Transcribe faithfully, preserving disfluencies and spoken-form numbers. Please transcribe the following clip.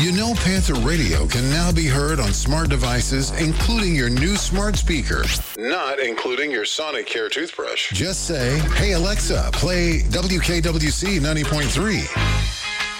You know Panther Radio can now be heard on smart devices, including your new smart speaker, not including your Sonicare toothbrush. Just say, hey Alexa, play W K W C ninety point three.